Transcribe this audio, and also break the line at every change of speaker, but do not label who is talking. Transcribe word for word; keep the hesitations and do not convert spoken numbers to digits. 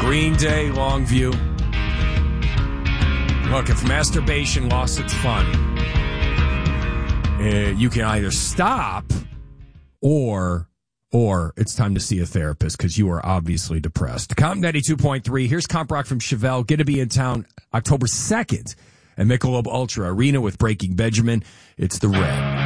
Green Day, Longview. Look, if masturbation lost its fun, uh, you can either stop or or it's time to see a therapist because you are obviously depressed. Comp ninety-two point three. Here's Comp Rock from Chevelle. Going to be in town October second at Michelob Ultra Arena with Breaking Benjamin. It's the Red.